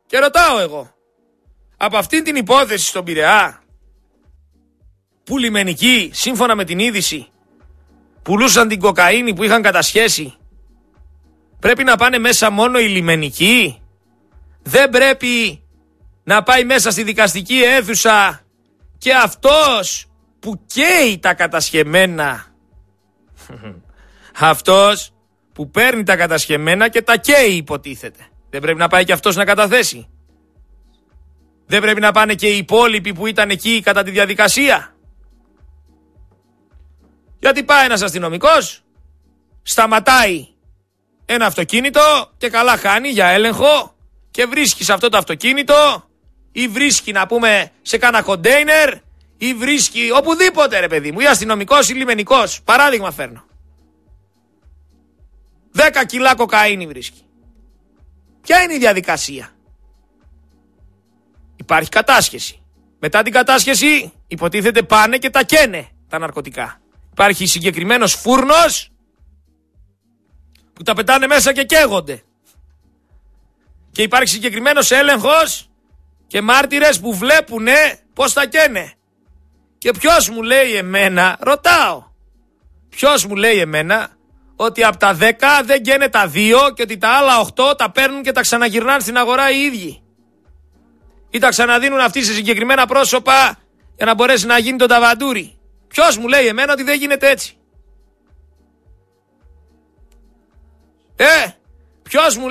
Και ρωτάω εγώ, από αυτήν την υπόθεση στον Πειραιά, που λιμενικοί, σύμφωνα με την είδηση, πουλούσαν την κοκαίνη που είχαν κατασχέσει, πρέπει να πάνε μέσα μόνο οι λιμενικοί? Δεν πρέπει να πάει μέσα στη δικαστική αίθουσα και αυτός που καίει τα κατασχεμένα, αυτός που παίρνει τα κατασχεμένα και τα καίει υποτίθεται, δεν πρέπει να πάει και αυτός να καταθέσει? Δεν πρέπει να πάνε και οι υπόλοιποι που ήταν εκεί κατά τη διαδικασία? Γιατί πάει ένας αστυνομικός, σταματάει ένα αυτοκίνητο και καλά χάνει για έλεγχο και βρίσκει σε αυτό το αυτοκίνητο ή βρίσκει, να πούμε, σε κάνα κοντέινερ ή βρίσκει οπουδήποτε, ρε παιδί μου, ή αστυνομικός ή λιμενικός, παράδειγμα φέρνω, 10 κιλά κοκαίνη βρίσκει. Ποια είναι η διαδικασία? Υπάρχει κατάσχεση. Μετά την κατάσχεση υποτίθεται πάνε και τα καίνε τα ναρκωτικά. Υπάρχει συγκεκριμένος φούρνος που τα πετάνε μέσα και καίγονται. Και υπάρχει συγκεκριμένος έλεγχος και μάρτυρες που βλέπουνε πως τα καίνε. Και ποιος μου λέει εμένα, ρωτάω, ποιος μου λέει εμένα ότι από τα 10 δεν καίνε τα 2 και ότι τα άλλα 8 τα παίρνουν και τα ξαναγυρνάνε στην αγορά οι ίδιοι? Ή τα ξαναδίνουν αυτοί σε συγκεκριμένα πρόσωπα για να μπορέσει να γίνει το ταβαντούρι? Ποιος μου λέει εμένα ότι δεν γίνεται έτσι? Ποιος μου